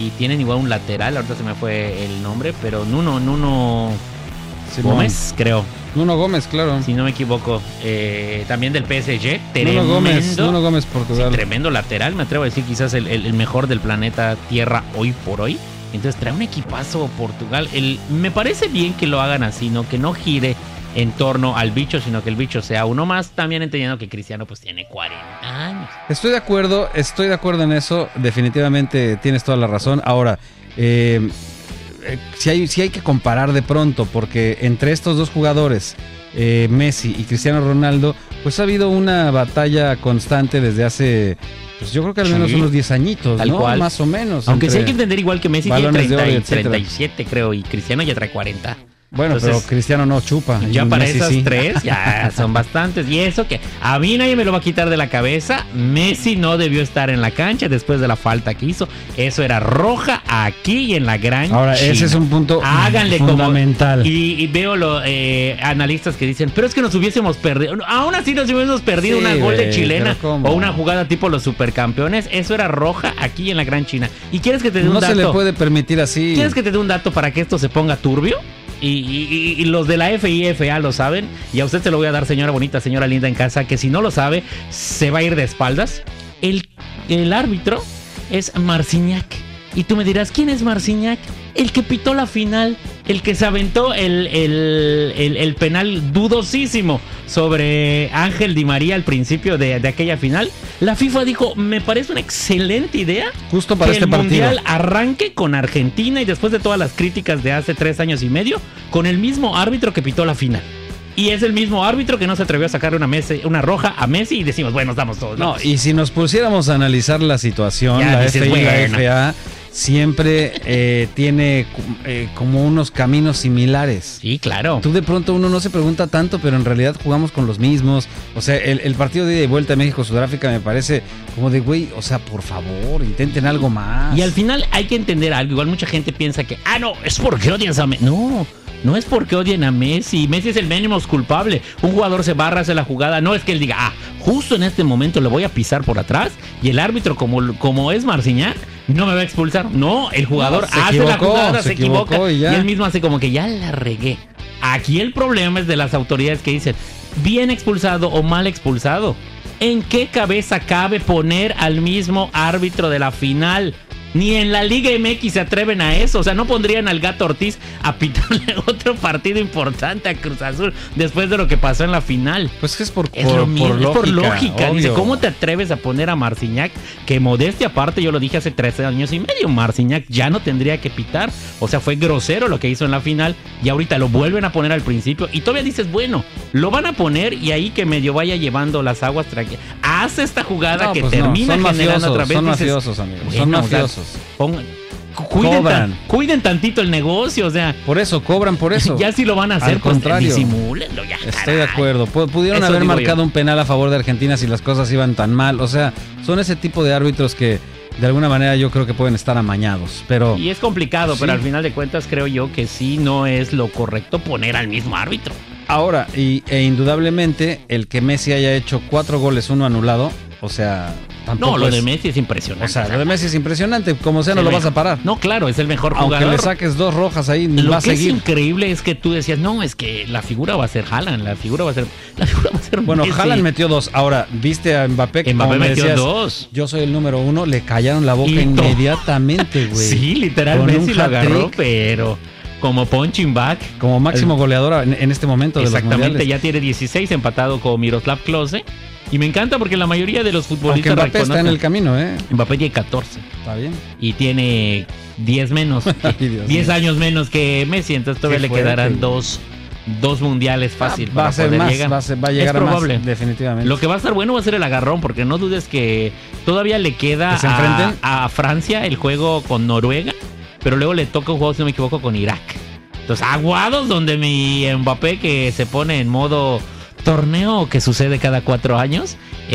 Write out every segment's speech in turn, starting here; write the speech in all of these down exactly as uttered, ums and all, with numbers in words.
y tienen igual un lateral, ahorita se me fue el nombre, pero Nuno, Nuno Simón. Gómez, creo. Nuno Gómez, claro. Si no me equivoco. Eh, también del P S G. Tremendo. Nuno Gómez, Nuno Gómez, Portugal. Sí, tremendo lateral, me atrevo a decir quizás el, el, el mejor del planeta Tierra hoy por hoy. Entonces trae un equipazo Portugal. El, me parece bien que lo hagan así, ¿no? Que no gire en torno al bicho, sino que el bicho sea uno más, también entendiendo que Cristiano pues tiene cuarenta años. Estoy de acuerdo, estoy de acuerdo en eso, definitivamente tienes toda la razón. Ahora, eh, eh, si, hay, si hay que comparar de pronto, porque entre estos dos jugadores, eh, Messi y Cristiano Ronaldo, pues ha habido una batalla constante desde hace... Pues yo creo que al menos sí, unos diez añitos, tal ¿no? Cual. Más o menos. Aunque sí hay que entender igual que Messi tiene treinta, oro, treinta y siete, creo, y Cristiano ya trae cuarenta. Bueno, Entonces, pero Cristiano no chupa. Ya para Messi esas sí. tres ya son bastantes. Y eso que a mí nadie me lo va a quitar de la cabeza. Messi no debió estar en la cancha después de la falta que hizo. Eso era roja aquí y en la gran Ahora, China. ese es un punto Háganle fundamental. Como, y, y veo los eh, analistas que dicen, pero es que nos hubiésemos perdido. Aún así nos hubiésemos perdido sí, una gol de chilena o una jugada tipo los supercampeones. Eso era roja aquí y en la gran China. ¿Y quieres que te dé un no dato? No se le puede permitir así. ¿Quieres que te dé un dato para que esto se ponga turbio? Y, y, y los de la F I F A lo saben, y a usted se lo voy a dar, señora bonita, señora linda en casa, que si no lo sabe, se va a ir de espaldas. El, el árbitro es Marcignac. Y tú me dirás, ¿quién es Marcignac? El que pitó la final, el que se aventó el, el, el, el penal dudosísimo sobre Ángel Di María al principio de, de aquella final. La FIFA dijo, me parece una excelente idea justo para que este el partido. Mundial arranque con Argentina y después de todas las críticas de hace tres años y medio, con el mismo árbitro que pitó la final. Y es el mismo árbitro que no se atrevió a sacar una, Messi, una roja a Messi y decimos, bueno, nos damos todos. No, y si nos pusiéramos a analizar la situación, ya, la dices, F I y la bueno. F A siempre eh, tiene eh, como unos caminos similares. Sí, claro. Tú de pronto uno no se pregunta tanto, pero en realidad jugamos con los mismos. O sea, el, el partido de ida y vuelta de México-Sudáfrica me parece como de, güey, o sea, por favor, intenten algo más. Y al final hay que entender algo. Igual mucha gente piensa que, ah, no, es porque odias a Messi. No. No es porque odien a Messi. Messi es el mínimo culpable. Un jugador se barra, hace la jugada. No es que él diga, ah, justo en este momento le voy a pisar por atrás y el árbitro, como, como es Marcignac, no me va a expulsar. No, el jugador no, hace la jugada, se, se equivoca y, y él mismo hace como que ya la regué. Aquí el problema es de las autoridades que dicen, bien expulsado o mal expulsado. ¿En qué cabeza cabe poner al mismo árbitro de la final? Ni en la Liga M X se atreven a eso. O sea, no pondrían al Gato Ortiz a pitarle otro partido importante a Cruz Azul después de lo que pasó en la final. Pues que es por, es por, lo mismo, por es lógica. por lógica. Obvio. Dice, ¿cómo te atreves a poner a Marcignac? Que modestia aparte, yo lo dije hace trece años y medio, Marcignac ya no tendría que pitar. O sea, fue grosero lo que hizo en la final y ahorita lo vuelven a poner al principio y todavía dices, bueno, lo van a poner y ahí que medio vaya llevando las aguas tranquilas. Hace esta jugada no, que pues termina no, generando mafiosos, otra vez. Son dices, mafiosos, amigos. Bueno, son mafiosos. O sea, pongan, cuiden, tan, cuiden tantito el negocio, o sea. Por eso, cobran por eso. Ya si lo van a hacer, al pues contrario. disimúlenlo ya. Estoy caray. de acuerdo. Pudieron eso haber marcado yo. un penal a favor de Argentina si las cosas iban tan mal. O sea, son ese tipo de árbitros que de alguna manera yo creo que pueden estar amañados. Pero y es complicado, sí. pero al final de cuentas creo yo que sí no es lo correcto poner al mismo árbitro. Ahora, y, e indudablemente, el que Messi haya hecho cuatro goles, uno anulado, o sea, tampoco No, lo es, de Messi es impresionante. O sea, lo de Messi es impresionante, como sea no lo mejor. vas a parar. No, claro, es el mejor jugador. Aunque le saques dos rojas ahí, lo va a que seguir. es increíble es que tú decías, no, es que la figura va a ser Haaland, la figura va a ser, la figura va a ser Bueno, Messi. Haaland metió dos. Ahora, viste a Mbappé que Mbappé como metió decías, dos. Yo soy el número uno, le callaron la boca Y inmediatamente, güey. Sí, literalmente lo agarró, pero como punching back. Como máximo goleador en, en este momento de los mundiales. Exactamente, ya tiene dieciséis empatado con Miroslav Klose. Y me encanta porque la mayoría de los futbolistas Aunque Mbappé reconocen, está en el camino, ¿eh? Mbappé tiene catorce. Está bien. Y tiene diez menos. diez años menos que Messi. Entonces todavía Qué le fuerte, quedarán dos, dos mundiales fácil. Ah, va, a ser poder más, llegar. va a ser, va a llegar es a probable. Más, definitivamente. Lo que va a estar bueno va a ser el agarrón, porque no dudes que todavía le queda a, a Francia el juego con Noruega, pero luego le toca un juego, si no me equivoco, con Irak. Entonces, aguados donde mi Mbappé, que se pone en modo torneo que sucede cada cuatro años,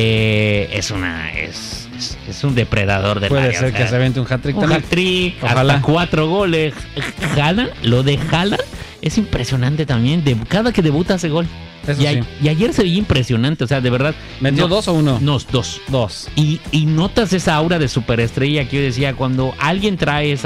eh, es una es, es, es un depredador de Puede área, ser o sea, que se avente un hat-trick un también. hat-trick, hasta cuatro goles. Haaland, lo de Haaland es impresionante también. De, cada que debuta hace gol. Eso y, a, sí. y ayer se veía impresionante, o sea, de verdad. ¿Metió no, dos o uno? No, dos. Dos. Y, y notas esa aura de superestrella que yo decía, cuando alguien trae esa